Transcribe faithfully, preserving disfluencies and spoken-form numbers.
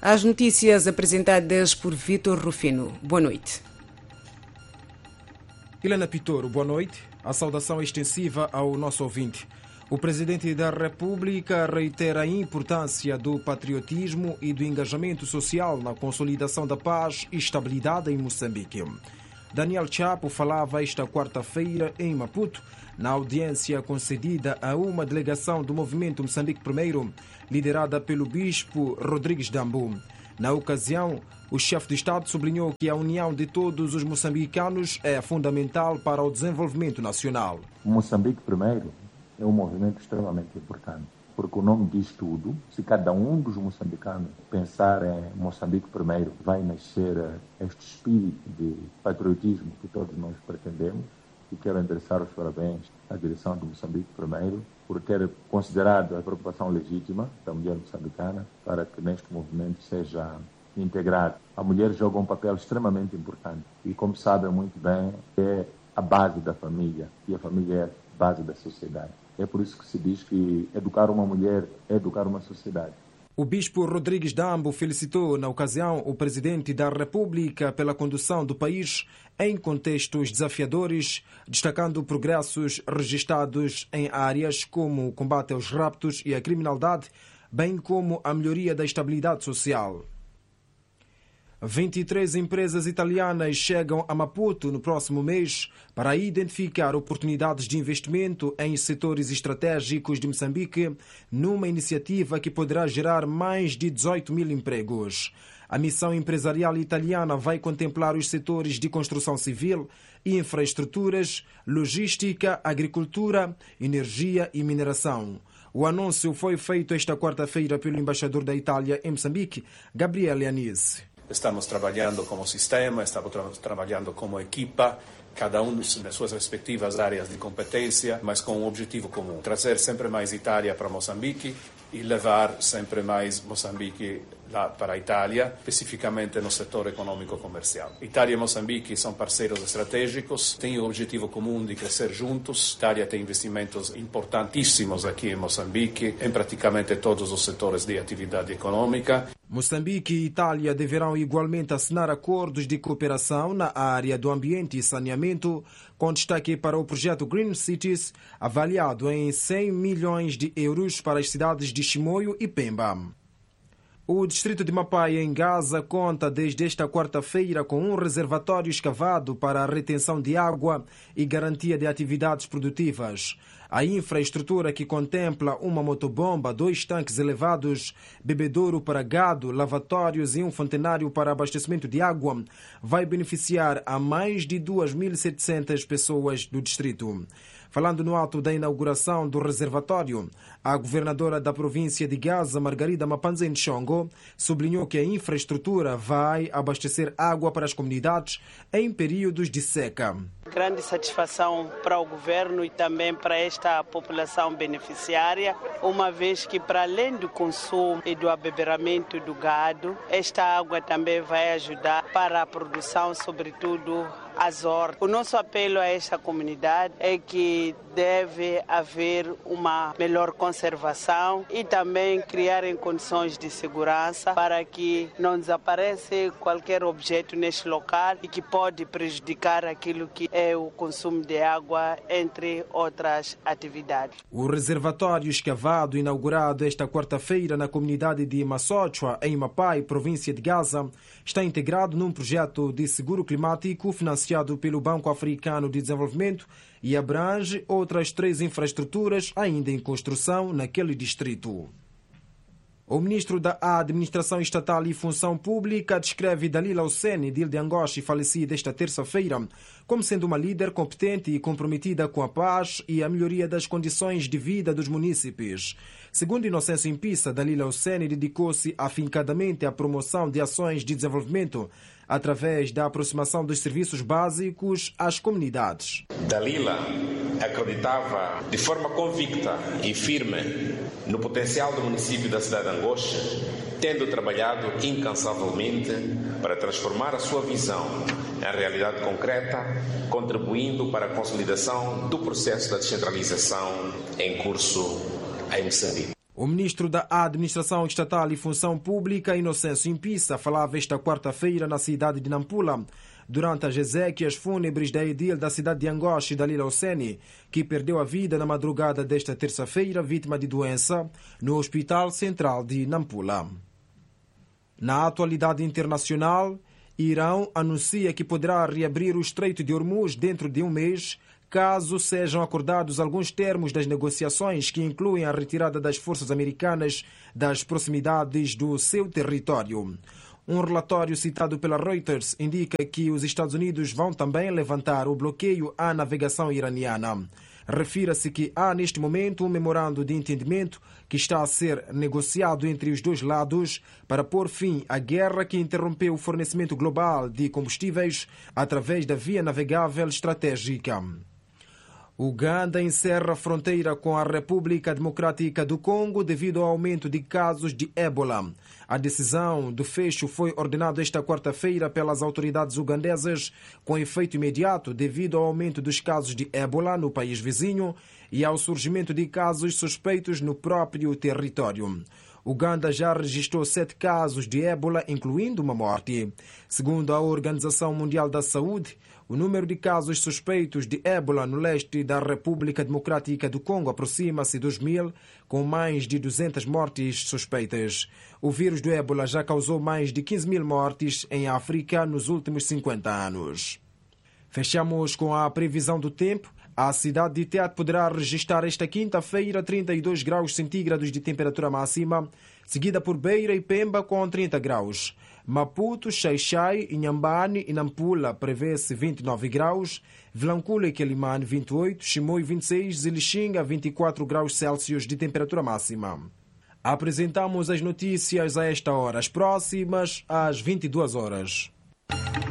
As notícias apresentadas por Vítor Rufino. Boa noite. Helena Pitoro, boa noite. A saudação extensiva ao nosso ouvinte. O Presidente da República reitera a importância do patriotismo e do engajamento social na consolidação da paz e estabilidade em Moçambique. Daniel Chapo falava esta quarta-feira em Maputo, na audiência concedida a uma delegação do Movimento Moçambique Primeiro, liderada pelo Bispo Rodrigues Dambu. Na ocasião, o chefe de Estado sublinhou que a união de todos os moçambicanos é fundamental para o desenvolvimento nacional. Moçambique Primeiro é um movimento extremamente importante, porque o nome diz tudo. Se cada um dos moçambicanos pensar em Moçambique Primeiro, vai nascer este espírito de patriotismo que todos nós pretendemos. E quero endereçar os parabéns à direção do Moçambique Primeiro por ter considerado a preocupação legítima da mulher moçambicana para que neste movimento seja integrado. A mulher joga um papel extremamente importante e, como sabem muito bem, é a base da família e a família é a base da sociedade. É por isso que se diz que educar uma mulher é educar uma sociedade. O Bispo Rodrigues Dambu felicitou, na ocasião, o Presidente da República pela condução do país em contextos desafiadores, destacando progressos registados em áreas como o combate aos raptos e à criminalidade, bem como a melhoria da estabilidade social. vinte e três empresas italianas chegam a Maputo no próximo mês para identificar oportunidades de investimento em setores estratégicos de Moçambique, numa iniciativa que poderá gerar mais de dezoito mil empregos. A missão empresarial italiana vai contemplar os setores de construção civil, infraestruturas, logística, agricultura, energia e mineração. O anúncio foi feito esta quarta-feira pelo embaixador da Itália em Moçambique, Gabriele Anise. Estamos trabalhando como sistema, estamos tra trabalhando como equipa, cada um nas suas respectivas áreas de competência, mas com um objetivo comum: trazer sempre mais Itália para Moçambique e levar sempre mais Moçambique lá para a Itália, especificamente no setor econômico-comercial. Itália e Moçambique são parceiros estratégicos, têm o objetivo comum de crescer juntos. Itália tem investimentos importantíssimos aqui em Moçambique, em praticamente todos os setores de atividade econômica. Moçambique e Itália deverão igualmente assinar acordos de cooperação na área do ambiente e saneamento, com destaque para o projeto Green Cities, avaliado em cem milhões de euros para as cidades de Chimoio e Pemba. O distrito de Mapai, em Gaza, conta desde esta quarta-feira com um reservatório escavado para a retenção de água e garantia de atividades produtivas. A infraestrutura, que contempla uma motobomba, dois tanques elevados, bebedouro para gado, lavatórios e um fontenário para abastecimento de água, vai beneficiar a mais de duas mil e setecentas pessoas do distrito. Falando no ato da inauguração do reservatório, a governadora da província de Gaza, Margarida Mapanzen Chongo, sublinhou que a infraestrutura vai abastecer água para as comunidades em períodos de seca. Grande satisfação para o governo e também para esta população beneficiária, uma vez que, para além do consumo e do abeberamento do gado, esta água também vai ajudar para a produção, sobretudo as hortas. O nosso apelo a esta comunidade é que deve haver uma melhor conservação e também criar em condições de segurança para que não desapareça qualquer objeto neste local e que pode prejudicar aquilo que é o consumo de água, entre outras atividades. O reservatório escavado, inaugurado esta quarta-feira na comunidade de Massochua, em Mapai, província de Gaza, está integrado num projeto de seguro climático financiado pelo Banco Africano de Desenvolvimento e abrange outras três infraestruturas ainda em construção naquele distrito. O ministro da Administração Estatal e Função Pública descreve Dalila Hussein de Ildeangoche, falecida esta terça-feira, como sendo uma líder competente e comprometida com a paz e a melhoria das condições de vida dos munícipes. Segundo Inocêncio Impissa, Dalila Hussein dedicou-se afincadamente à promoção de ações de desenvolvimento através da aproximação dos serviços básicos às comunidades. Dalila acreditava de forma convicta e firme no potencial do município da cidade de Angoche, tendo trabalhado incansavelmente para transformar a sua visão em realidade concreta, contribuindo para a consolidação do processo da descentralização em curso em Moçambique. O ministro da Administração Estatal e Função Pública, Inocêncio Impissa, falava esta quarta-feira na cidade de Nampula, durante as exéquias fúnebres da edil da cidade de Angoche, Dalila Hosseini, que perdeu a vida na madrugada desta terça-feira, vítima de doença, no Hospital Central de Nampula. Na atualidade internacional, Irão anuncia que poderá reabrir o Estreito de Hormuz dentro de um mês, caso sejam acordados alguns termos das negociações que incluem a retirada das forças americanas das proximidades do seu território. Um relatório citado pela Reuters indica que os Estados Unidos vão também levantar o bloqueio à navegação iraniana. Refira-se que há neste momento um memorando de entendimento que está a ser negociado entre os dois lados para pôr fim à guerra que interrompeu o fornecimento global de combustíveis através da via navegável estratégica. Uganda encerra a fronteira com a República Democrática do Congo devido ao aumento de casos de ébola. A decisão do fecho foi ordenada esta quarta-feira pelas autoridades ugandesas com efeito imediato devido ao aumento dos casos de ébola no país vizinho e ao surgimento de casos suspeitos no próprio território. Uganda já registrou sete casos de ébola, incluindo uma morte. Segundo a Organização Mundial da Saúde, o número de casos suspeitos de ébola no leste da República Democrática do Congo aproxima-se dos mil, com mais de duzentas mortes suspeitas. O vírus do ébola já causou mais de quinze mil mortes em África nos últimos cinquenta anos. Fechamos com a previsão do tempo. A cidade de Tete poderá registrar esta quinta-feira trinta e dois graus centígrados de temperatura máxima, seguida por Beira e Pemba com trinta graus. Maputo, Xai-Xai, Inhambane e Nampula prevê-se vinte e nove graus, Vilankula e Quelimane vinte e oito, Chimoio vinte e seis e Lixinga vinte e quatro graus Celsius de temperatura máxima. Apresentamos as notícias a esta hora, as próximas às vinte e duas horas.